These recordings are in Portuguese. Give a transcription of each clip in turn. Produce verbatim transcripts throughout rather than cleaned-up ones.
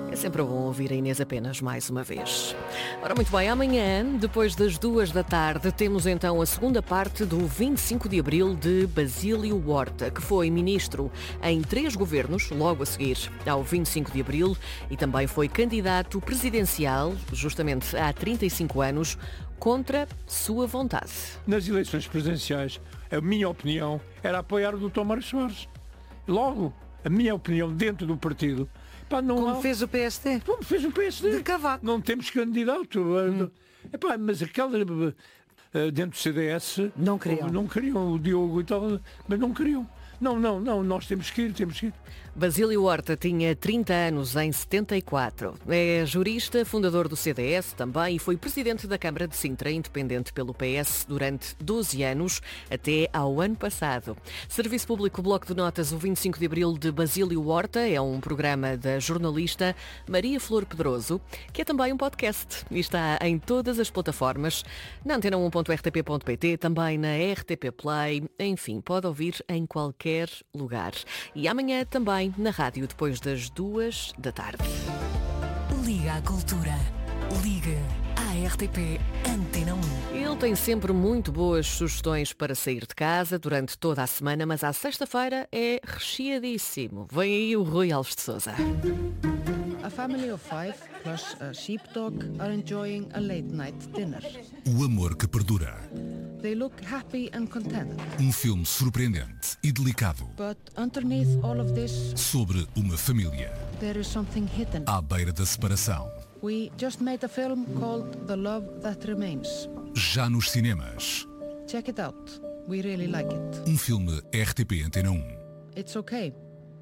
É sempre bom ouvir a Inês apenas mais uma vez. Ora, muito bem, amanhã, depois das duas da tarde, temos então a segunda parte do vinte e cinco de Abril de Basílio Horta, que foi ministro em três governos, logo a seguir ao vinte e cinco de Abril, e também foi candidato presidencial, justamente há trinta e cinco anos, contra sua vontade. Nas eleições presidenciais, a minha opinião era apoiar o doutor Mário Soares. Logo, a minha opinião dentro do partido. Pá, não Como há... fez o P S D? Como fez o P S D? De Cavaco. Não temos candidato. Hum. Epá, mas aquela dentro do C D S... Não queriam. Não queriam o Diogo e tal, mas não queriam. Não, não, não, nós temos que ir, temos que ir. Basílio Horta tinha trinta anos em setenta e quatro. É jurista, fundador do C D S também e foi presidente da Câmara de Sintra, independente pelo P S, durante doze anos, até ao ano passado. Serviço Público Bloco de Notas, o vinte e cinco de Abril de Basílio Horta, é um programa da jornalista Maria Flor Pedroso, que é também um podcast e está em todas as plataformas, na antena um ponto r t p ponto p t, também na R T P Play, enfim, pode ouvir em qualquer lugar. E amanhã também na rádio, depois das duas da tarde. Liga à Cultura. Liga à R T P Antena um. Ele tem sempre muito boas sugestões para sair de casa durante toda a semana, mas à sexta-feira é recheadíssimo. Vem aí o Rui Alves de Sousa. A family of five plus a sheepdog are enjoying a late night dinner. O amor que perdura. They look happy and content. Um filme surpreendente e delicado. But underneath all of this, sobre uma família there is something hidden. à beira da separação. We just made a film called The Love That Remains. Já nos cinemas. Check it out. We really like it. Um filme R T P Antena um. It's okay.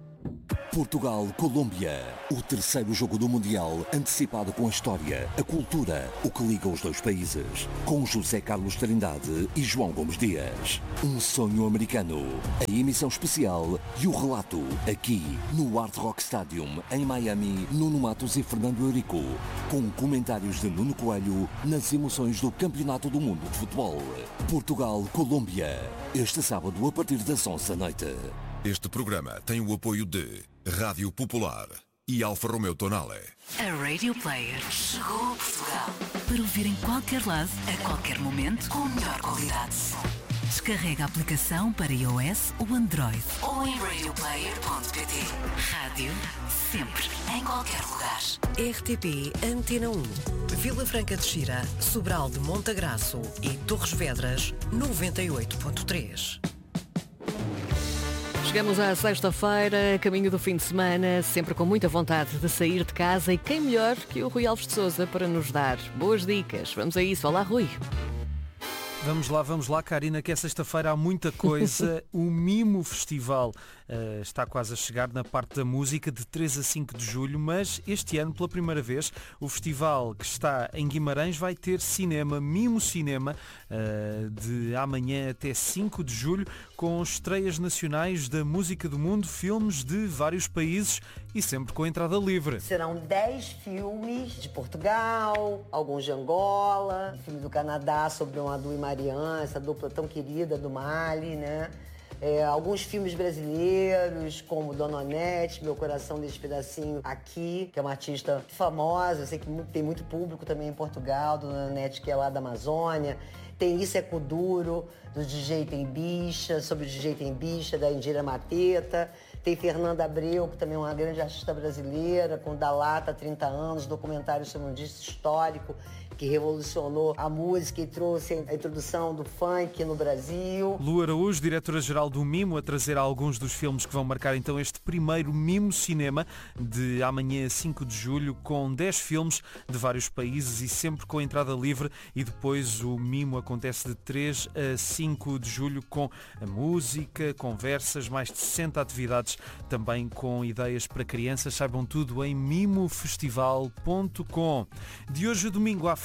Portugal-Colômbia, o terceiro jogo do Mundial, antecipado com a história, a cultura, o que liga os dois países, com José Carlos Trindade e João Gomes Dias. Um sonho americano, a emissão especial e o relato, aqui no Hard Rock Stadium, em Miami, Nuno Matos e Fernando Eurico, com comentários de Nuno Coelho nas emoções do Campeonato do Mundo de Futebol. Portugal-Colômbia, este sábado a partir das onze da noite. Este programa tem o apoio de Rádio Popular e Alfa Romeo Tonale. A Radio Player chegou a Portugal para ouvir em qualquer lado, a qualquer momento, com a melhor qualidade de som. Descarrega a aplicação para iOS ou Android ou em radio player ponto p t. Rádio sempre, em qualquer lugar. R T P Antena um. Vila Franca de Xira, Sobral de Montagraço e Torres Vedras, noventa e oito ponto três. Chegamos à sexta-feira, caminho do fim de semana, sempre com muita vontade de sair de casa e quem melhor que o Rui Alves de Sousa para nos dar boas dicas. Vamos a isso. Olá, Rui. Vamos lá, vamos lá, Karina, que é sexta-feira, há muita coisa. O Mimo Festival uh, está quase a chegar na parte da música, de três a cinco de julho, mas este ano, pela primeira vez, o festival que está em Guimarães vai ter cinema, Mimo Cinema, uh, de amanhã até cinco de julho, com estreias nacionais da música do mundo, filmes de vários países e sempre com entrada livre. Serão dez filmes de Portugal, alguns de Angola, filme do Canadá sobre uma Adu e Mariana, essa dupla tão querida do Mali, né? É, alguns filmes brasileiros, como Dona Onete, Meu Coração Desse Pedacinho Aqui, que é uma artista famosa, eu sei que tem muito público também em Portugal, Dona Onete, que é lá da Amazônia. Tem Isso é Kuduro, do D J Tem Bicha, sobre o D J Tem Bicha, da Indira Mateta. Tem Fernanda Abreu, que também é uma grande artista brasileira, com Da Lata, trinta anos, documentário sobre um disco histórico que revolucionou a música e trouxe a introdução do funk no Brasil. Lu Araújo, diretora-geral do Mimo, a trazer alguns dos filmes que vão marcar então este primeiro Mimo Cinema de amanhã a cinco de julho, com dez filmes de vários países e sempre com entrada livre, e depois o Mimo acontece de três a cinco de julho com a música, conversas, mais de sessenta atividades, também com ideias para crianças. Saibam tudo em mimo festival ponto com. De hoje a domingo há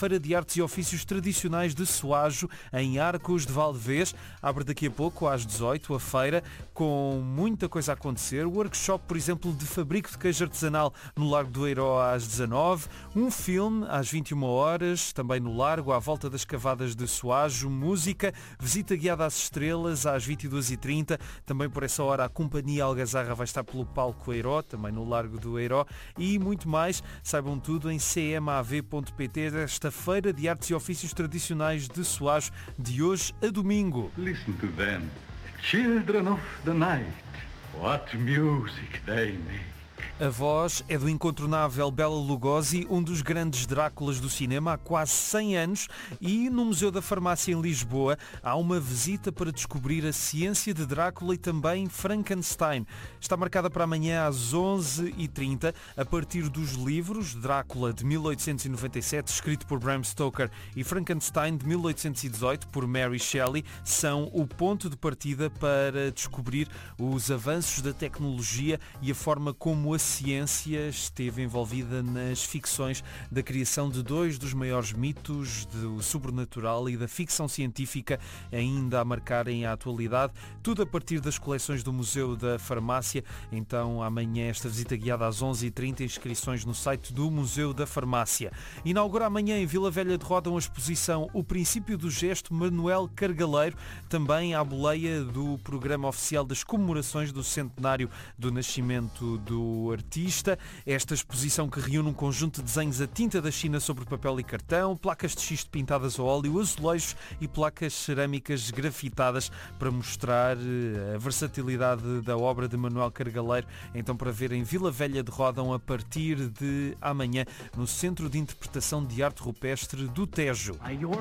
Feira de Artes e Ofícios Tradicionais de Soajo, em Arcos de Valdevez. Abre daqui a pouco, às dezoito, a feira, com muita coisa a acontecer. Workshop, por exemplo, de fabrico de queijo artesanal no Largo do Eiró às dezanove. Um filme às vinte e uma horas, também no Largo, à volta das cavadas de Soajo. Música, visita guiada às estrelas às vinte e duas e trinta. Também por essa hora a Companhia Algazarra vai estar pelo Palco Eiró, também no Largo do Eiró. E muito mais. Saibam tudo em c m a v ponto p t desta Feira de Artes e Ofícios Tradicionais de Soajo, de hoje a domingo. Listen to them, children of the night. What music they make. A voz é do incontornável Bela Lugosi, um dos grandes Dráculas do cinema há quase cem anos, e no Museu da Farmácia em Lisboa há uma visita para descobrir a ciência de Drácula e também Frankenstein. Está marcada para amanhã às onze e trinta, a partir dos livros Drácula de mil oitocentos e noventa e sete, escrito por Bram Stoker, e Frankenstein de mil oitocentos e dezoito, por Mary Shelley, são o ponto de partida para descobrir os avanços da tecnologia e a forma como a ciência esteve envolvida nas ficções da criação de dois dos maiores mitos do sobrenatural e da ficção científica ainda a marcarem a atualidade, tudo a partir das coleções do Museu da Farmácia. Então amanhã esta visita guiada às onze e trinta, inscrições no site do Museu da Farmácia. Inaugura amanhã em Vila Velha de Ródão a exposição O Princípio do Gesto, Manuel Cargaleiro, também à boleia do programa oficial das comemorações do centenário do nascimento do artista. Esta exposição que reúne um conjunto de desenhos a tinta da China sobre papel e cartão, placas de xisto pintadas a óleo, azulejos e placas cerâmicas grafitadas para mostrar a versatilidade da obra de Manuel Cargaleiro. Então para ver em Vila Velha de Ródão a partir de amanhã no Centro de Interpretação de Arte Rupestre do Tejo.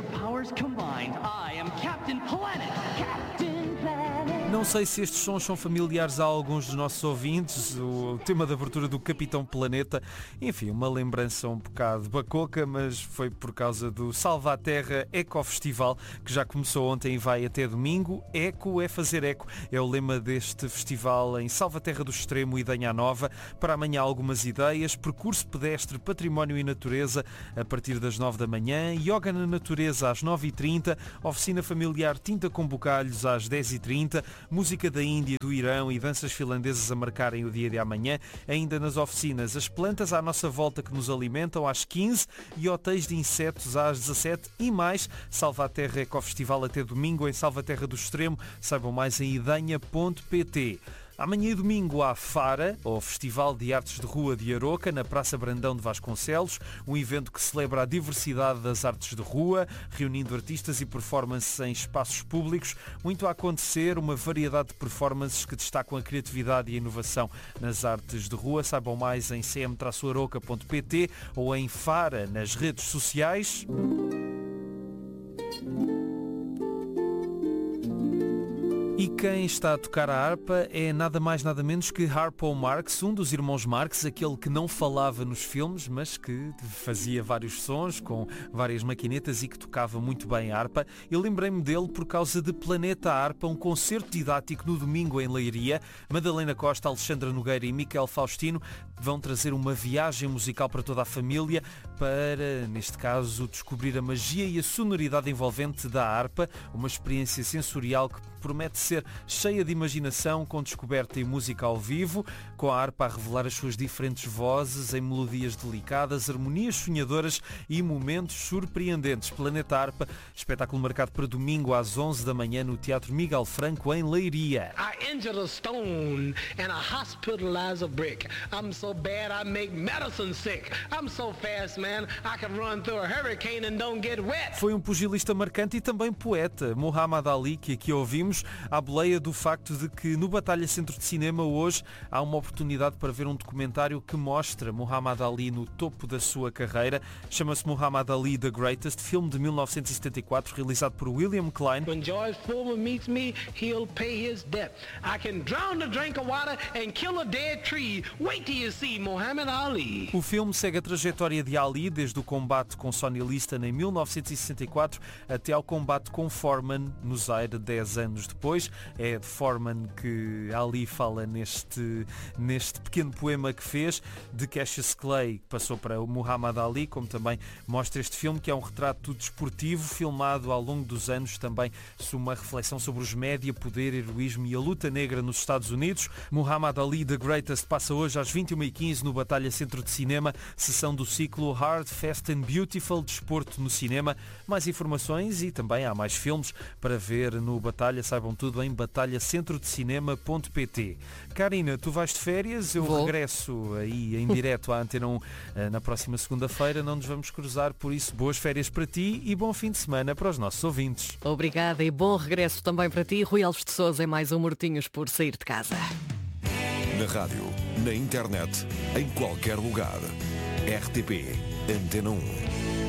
Não sei se estes sons são familiares a alguns dos nossos ouvintes, o tema de abertura do Capitão Planeta, enfim, uma lembrança um bocado bacoca, mas foi por causa do Salva a Terra Eco Festival, que já começou ontem e vai até domingo. Eco é fazer eco, é o lema deste festival em Salva a Terra do Extremo e Danha Nova. Para amanhã algumas ideias: percurso pedestre, património e natureza a partir das nove da manhã, yoga na natureza às nove e trinta, oficina familiar tinta com bocalhos às dez e trinta, música da Índia, do Irão e danças finlandesas a marcarem o dia de amanhã. Ainda nas oficinas, as plantas à nossa volta que nos alimentam às quinze e hotéis de insetos às dezassete e mais. Salva a Terra Ecofestival até domingo em Salva a Terra do Extremo. Saibam mais em idanha ponto pt. Amanhã e domingo há Fara, ou Festival de Artes de Rua de Aroca, na Praça Brandão de Vasconcelos, um evento que celebra a diversidade das artes de rua, reunindo artistas e performances em espaços públicos. Muito a acontecer, uma variedade de performances que destacam a criatividade e a inovação nas artes de rua. Saibam mais em c m aroca ponto p t ou em Fara nas redes sociais. E quem está a tocar a harpa é nada mais nada menos que Harpo Marx, um dos irmãos Marx, aquele que não falava nos filmes, mas que fazia vários sons com várias maquinetas e que tocava muito bem a harpa. Eu lembrei-me dele por causa de Planeta Harpa, um concerto didático no domingo em Leiria. Madalena Costa, Alexandra Nogueira e Miquel Faustino vão trazer uma viagem musical para toda a família para, neste caso, descobrir a magia e a sonoridade envolvente da harpa, uma experiência sensorial que promete ser cheia de imaginação, com descoberta e música ao vivo, com a harpa a revelar as suas diferentes vozes em melodias delicadas, harmonias sonhadoras e momentos surpreendentes. Planeta Harpa, espetáculo marcado para domingo às onze da manhã no Teatro Miguel Franco, em Leiria. I injured a stone and I hospitalized a brick. I'm so bad I make medicine sick. I'm so fast, man, I can run through a hurricane and don't get wet. Foi um pugilista marcante e também poeta, Muhammad Ali, que aqui ouvimos, à boleia do facto de que no Batalha Centro de Cinema hoje há uma oportunidade para ver um documentário que mostra Muhammad Ali no topo da sua carreira. Chama-se Muhammad Ali The Greatest, filme de mil novecentos e setenta e quatro, realizado por William Klein. When George Foreman meets me, he'll pay his debt. I can drown a drink of water and kill a dead tree. Wait till you see Muhammad Ali. O filme segue a trajetória de Ali desde o combate com Sonny Liston em mil novecentos e sessenta e quatro até ao combate com Foreman no Zaire dez anos anos depois. É Ed Foreman que ali fala neste, neste pequeno poema que fez, de Cassius Clay, que passou para o Muhammad Ali, como também mostra este filme, que é um retrato desportivo, filmado ao longo dos anos, também uma reflexão sobre os média, poder, heroísmo e a luta negra nos Estados Unidos. Muhammad Ali The Greatest passa hoje às vinte e uma e quinze no Batalha Centro de Cinema, sessão do ciclo Hard, Fast and Beautiful, desporto no cinema. Mais informações e também há mais filmes para ver no Batalha, saibam tudo em batalha centro de cinema ponto pt. Karina, tu vais de férias, eu Vou. regresso aí em direto à Antena um na próxima segunda-feira, não nos vamos cruzar, por isso boas férias para ti e bom fim de semana para os nossos ouvintes. Obrigada e bom regresso também para ti, Rui Alves de Sousa, em mais um Mortinhos por sair de casa. Na rádio, na internet, em qualquer lugar. R T P Antena um.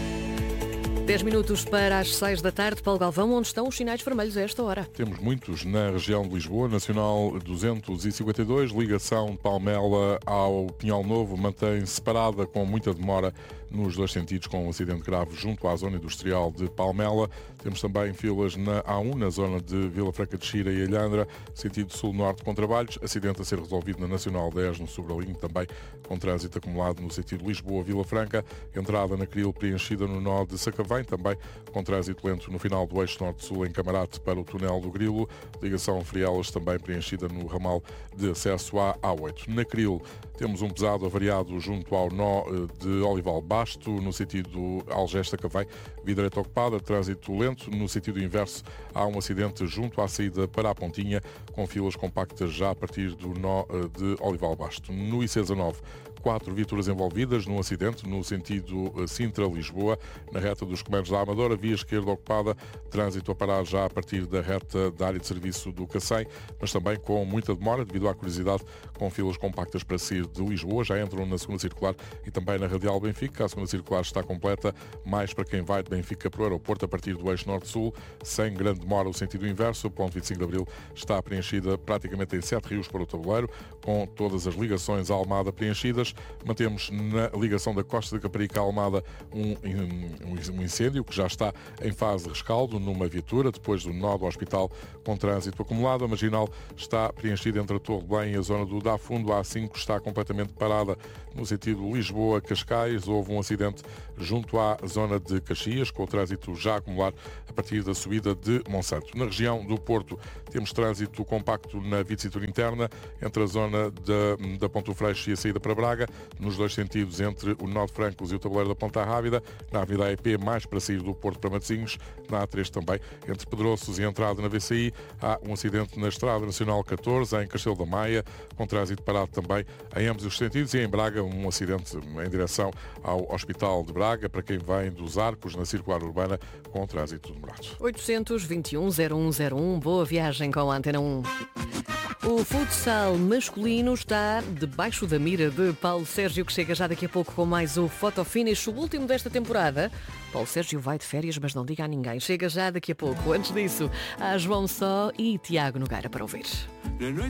dez minutos para as seis da tarde. Paulo Galvão, onde estão os sinais vermelhos a esta hora? Temos muitos na região de Lisboa. Nacional duzentos e cinquenta e dois, ligação de Palmela ao Pinhal Novo, mantém-se parada com muita demora nos dois sentidos, com um acidente grave junto à zona industrial de Palmela. Temos também filas na A um, na zona de Vila Franca de Xira e Alhandra, sentido sul-norte com trabalhos. Acidente a ser resolvido na Nacional dez, no Sobralinho, também com trânsito acumulado no sentido Lisboa-Vila Franca. Entrada na Cril preenchida no nó de Sacavém, também com trânsito lento no final do eixo norte-sul em Camarate para o túnel do Grilo. Ligação Frielas também preenchida no ramal de acesso à A oito. Na Cril temos um pesado avariado junto ao nó de Olival Basto, no sentido Algés-Sacavém, via direita ocupada, trânsito lento. No sentido inverso há um acidente junto à saída para a Pontinha, com filas compactas já a partir do nó de Olival Basto. No I C dezanove, quatro viaturas envolvidas num acidente no sentido Sintra-Lisboa, na reta dos Comandos da Amadora, via esquerda ocupada, trânsito a parar já a partir da reta da área de serviço do Cacém, mas também com muita demora devido à curiosidade, com filas compactas para sair de Lisboa. Já entram na segunda circular e também na Radial Benfica. A segunda circular está completa, mais para quem vai de Benfica para o aeroporto a partir do eixo norte-sul, sem grande demora o sentido inverso. O ponto vinte e cinco de Abril está preenchida praticamente em Sete Rios para o tabuleiro, com todas as ligações à Almada preenchidas. Mantemos na ligação da Costa de Caparica à Almada um, um, um incêndio que já está em fase de rescaldo numa viatura, depois do nó do hospital com trânsito acumulado. A marginal está preenchida entre a Torre de Belém e a zona do Dá Fundo. A A cinco está completamente parada no sentido Lisboa-Cascais. Houve um acidente junto à zona de Caxias, com o trânsito já a acumular a partir da subida de Monsanto. Na região do Porto temos trânsito compacto na via de cintura interna, entre a zona da, da Ponto Freixo e a saída para Braga, nos dois sentidos entre o nó de Francos e o tabuleiro da Ponta Rábida. Na Avenida A E P, mais para sair do Porto para Matosinhos. Na A três também, entre Pedroços e a entrada na V C I, há um acidente na Estrada Nacional catorze, em Castelo da Maia, com trânsito parado também em ambos os sentidos. E em Braga, um acidente em direção ao Hospital de Braga, para quem vem dos Arcos, na circular urbana, com trânsito demorado. oitocentos, vinte e um, zero um zero um, boa viagem com a Antena um. O futsal masculino está debaixo da mira de Paulo Sérgio, que chega já daqui a pouco com mais o Photo Finish, o último desta temporada. Paulo Sérgio vai de férias, mas não diga a ninguém. Chega já daqui a pouco. Antes disso, há João Só e Tiago Nogueira para ouvir.